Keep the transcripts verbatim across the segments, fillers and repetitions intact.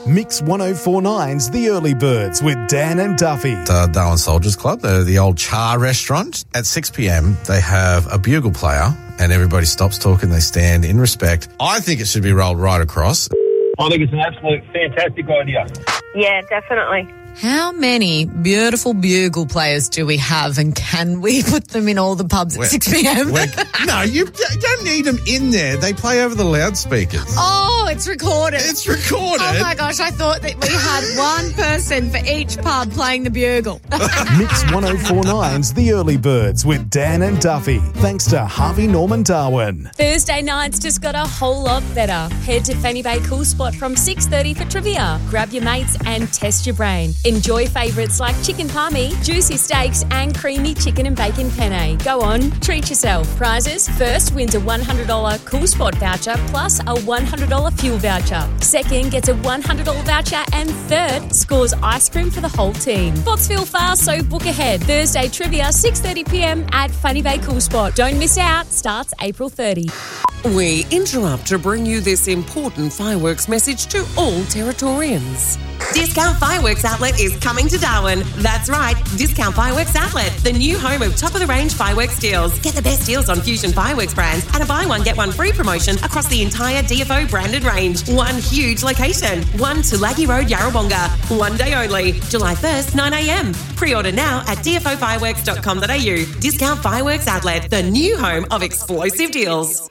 Mix ten forty-nine's The Early Birds with Dan and Duffy. Uh, Darwin Soldiers Club, the, the old Char restaurant. At six p.m, they have a bugle player and everybody stops talking. They stand in respect. I think it should be rolled right across. I think it's an absolute fantastic idea. Yeah, definitely. How many beautiful bugle players do we have, and can we put them in all the pubs We're, at six p.m? No, you don't need them in there. They play over the loudspeakers. Oh, it's recorded. It's recorded. Oh, my gosh, I thought that we had one person for each pub playing the bugle. Mix ten forty-nine's The Early Birds with Dan and Duffy. Thanks to Harvey Norman Darwin. Thursday night's just got a whole lot better. Head to Fanny Bay Cool Spot from six thirty for trivia. Grab your mates and test your brain. Enjoy favourites like chicken palmy, juicy steaks and creamy chicken and bacon penne. Go on, treat yourself. Prizes: first wins a one hundred dollars Cool Spot voucher plus a one hundred dollars fuel voucher. Second gets a one hundred dollars voucher, and third scores ice cream for the whole team. Spots fill fast, so book ahead. Thursday trivia, six thirty p.m. at Fanny Bay Cool Spot. Don't miss out. Starts April thirtieth. We interrupt to bring you this important fireworks message to all Territorians. Discount Fireworks Outlet is coming to Darwin. That's right, Discount Fireworks Outlet, the new home of top-of-the-range fireworks deals. Get the best deals on Fusion Fireworks brands and a buy one, get one free promotion across the entire D F O branded range. One huge location. One Tulagi Road, Yarrawonga. One day only. July first, nine a.m. Pre-order now at d f o fireworks dot com dot a u. Discount Fireworks Outlet, the new home of explosive deals.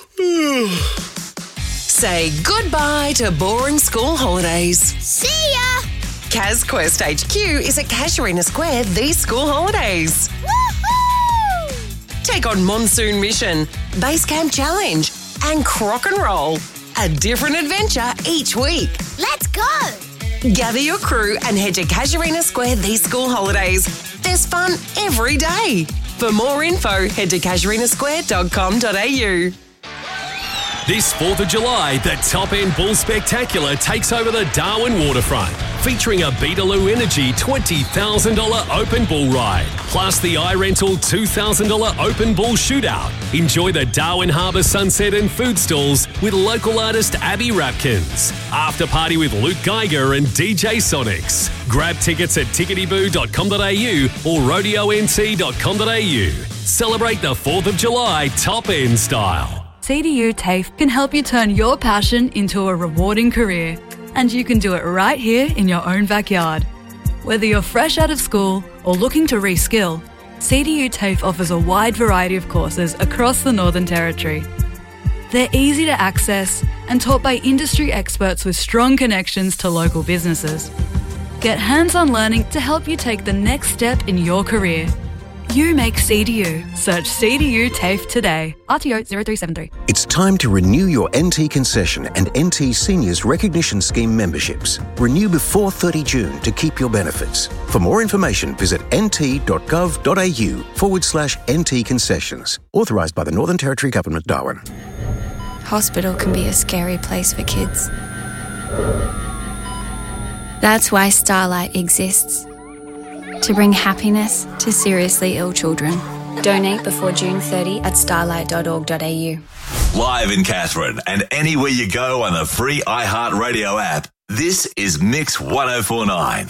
Say goodbye to boring school holidays. See ya! CasQuest H Q is at Casuarina Square these school holidays. Woohoo! Take on Monsoon Mission, Base Camp Challenge, and Crock and Roll. A different adventure each week. Let's go! Gather your crew and head to Casuarina Square these school holidays. There's fun every day. For more info, head to casuarina square dot com dot a u. This fourth of July, the Top End Bull Spectacular takes over the Darwin waterfront, featuring a Beetaloo Energy twenty thousand dollars open bull ride, plus the iRental two thousand dollars open bull shootout. Enjoy the Darwin Harbour sunset and food stalls with local artist Abby Rapkins. After party with Luke Geiger and D J Sonics. Grab tickets at tickety boo dot com dot a u or rodeo n t dot com dot a u. Celebrate the fourth of July Top End style. C D U TAFE can help you turn your passion into a rewarding career, and you can do it right here in your own backyard. Whether you're fresh out of school or looking to reskill, C D U TAFE offers a wide variety of courses across the Northern Territory. They're easy to access and taught by industry experts with strong connections to local businesses. Get hands-on learning to help you take the next step in your career. You make C D U. Search C D U TAFE today. R T O zero three seven three. It's time to renew your N T concession and N T Seniors Recognition Scheme memberships. Renew before thirty June to keep your benefits. For more information, visit nt.gov.au forward slash NT concessions. Authorised by the Northern Territory Government, Darwin. Hospital can be a scary place for kids. That's why Starlight exists. To bring happiness to seriously ill children. Donate before June thirtieth at starlight dot org dot a u. Live in Katherine and anywhere you go on the free iHeartRadio app, this is Mix ten forty-nine.